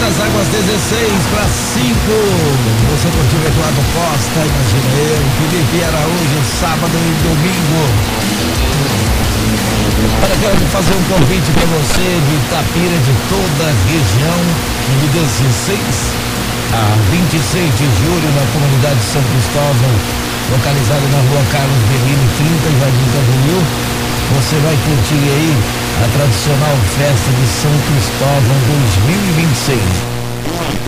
das Águas 16 para 5. Você curtiu o Eduardo Costa, imagina eu, Felipe Araújo, sábado e domingo. Olha, quero fazer um convite para você de Itapira, de toda a região, de 16 a 26 de julho, na comunidade de São Cristóvão, localizado na rua Carlos Bellini 30, Jardim Camboriú. Você vai curtir aí a tradicional festa de São Cristóvão 2026.